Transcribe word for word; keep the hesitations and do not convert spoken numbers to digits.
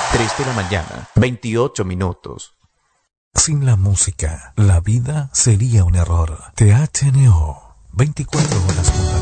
tres de la mañana, veintiocho minutos. Sin la música, la vida sería un error. T H N O, veinticuatro horas juntas.